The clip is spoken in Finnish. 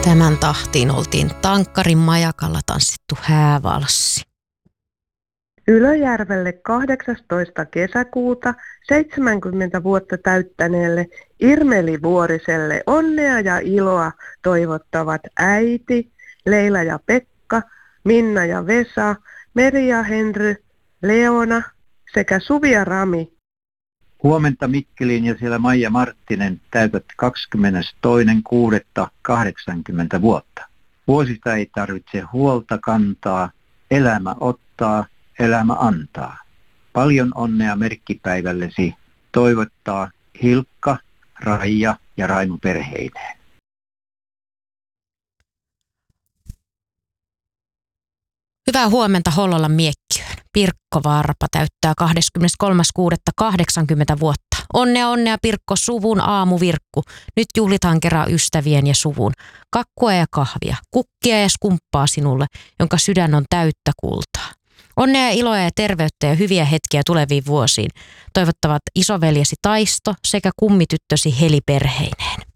Tämän tahtiin oltiin Tankkarin majakalla tanssittu häävalssi. Ylöjärvelle 18. kesäkuuta 70 vuotta täyttäneelle Irmeli Vuoriselle onnea ja iloa toivottavat äiti, Leila ja Pekka, Minna ja Vesa, Meri ja Henry, Leona sekä Suvi ja Rami. Huomenta Mikkeliin ja siellä Maija Marttinen täytät 22.6.80 vuotta. Vuosista ei tarvitse huolta kantaa, elämä ottaa, elämä antaa. Paljon onnea merkkipäivällesi toivottaa Hilkka, Raija ja Raimo perheineen. Hyvää huomenta Hollolan miekkiöön. Pirkko Varpa täyttää 23.6.80 vuotta. Onnea Pirkko, suvun aamuvirkku. Nyt juhlitaan kerran ystävien ja suvun. Kakkua ja kahvia, kukkia ja skumppaa sinulle, jonka sydän on täyttä kultaa. Onnea ja iloa ja terveyttä ja hyviä hetkiä tuleviin vuosiin. Toivottavat isoveljesi Taisto sekä kummityttösi Heli perheineen.